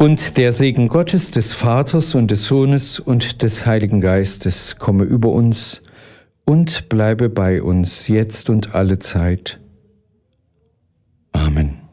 Und der Segen Gottes, des Vaters und des Sohnes und des Heiligen Geistes komme über uns und bleibe bei uns jetzt und alle Zeit. Amen.